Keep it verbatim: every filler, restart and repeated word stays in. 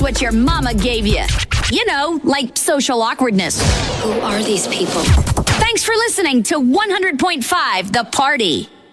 what your mama gave you. You know, like social awkwardness. Who are these people? Thanks for listening to one hundred point five The Party.